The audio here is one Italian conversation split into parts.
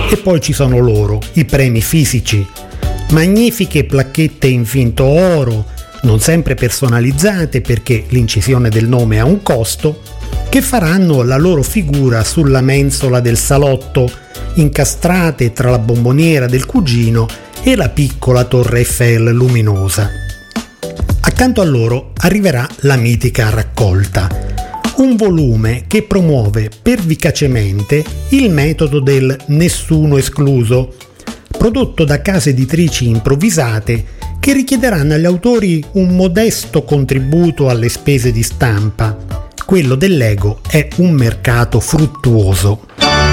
E poi ci sono loro, i premi fisici. Magnifiche placchette in finto oro, non sempre personalizzate perché l'incisione del nome ha un costo, che faranno la loro figura sulla mensola del salotto, incastrate tra la bomboniera del cugino e la piccola Torre Eiffel luminosa. Accanto a loro arriverà la mitica raccolta, un volume che promuove pervicacemente il metodo del nessuno escluso, prodotto da case editrici improvvisate che richiederanno agli autori un modesto contributo alle spese di stampa. Quello del Lego è un mercato fruttuoso.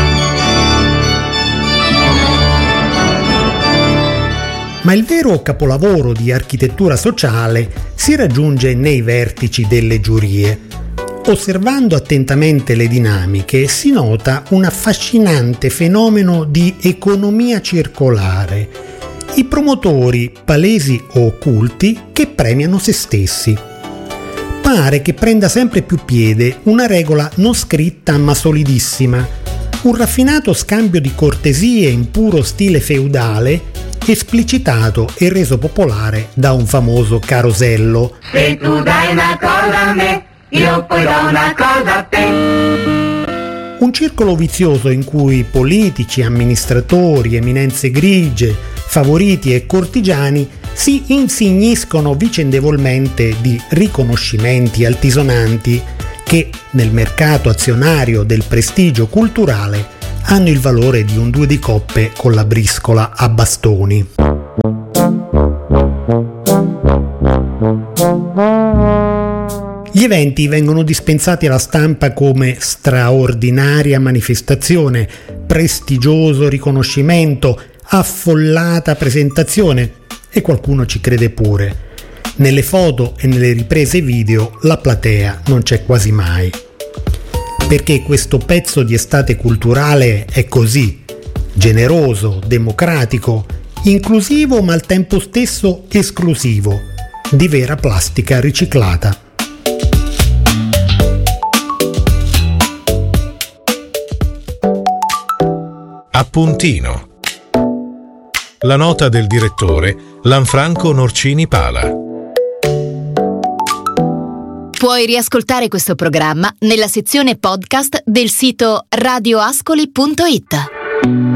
Ma il vero capolavoro di architettura sociale si raggiunge nei vertici delle giurie. Osservando attentamente le dinamiche si nota un affascinante fenomeno di economia circolare. I promotori, palesi o occulti, che premiano se stessi. Pare che prenda sempre più piede una regola non scritta ma solidissima, un raffinato scambio di cortesie in puro stile feudale, esplicitato e reso popolare da un famoso carosello. Se tu dai una cosa a me, io poi do una cosa a te. Un circolo vizioso in cui politici, amministratori, eminenze grigie, favoriti e cortigiani si insigniscono vicendevolmente di riconoscimenti altisonanti che, nel mercato azionario del prestigio culturale, hanno il valore di un 2 di coppe con la briscola a bastoni. Gli eventi vengono dispensati alla stampa come straordinaria manifestazione, prestigioso riconoscimento, affollata presentazione, e qualcuno ci crede pure. Nelle foto e nelle riprese video la platea non c'è quasi mai. Perché questo pezzo di estate culturale è così, generoso, democratico, inclusivo ma al tempo stesso esclusivo, di vera plastica riciclata. Appuntino. La nota del direttore Lanfranco Norcini Pala. Puoi riascoltare questo programma nella sezione podcast del sito radioascoli.it.